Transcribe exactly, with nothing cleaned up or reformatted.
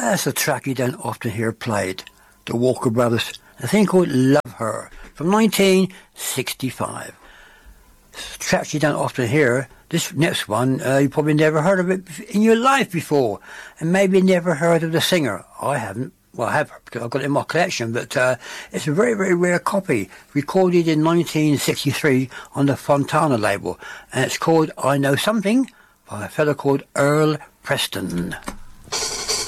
That's a track you don't often hear played. The Walker Brothers, a thing called Love Her, from nineteen sixty-five. Tracks you don't often hear. This next one, uh, you probably never heard of it in your life before, and maybe never heard of the singer. I haven't. Well, I have, because I've got it in my collection, but uh, it's a very, very rare copy, recorded in nineteen sixty-three on the Fontana label, and it's called I Know Something by a fellow called Earl Preston.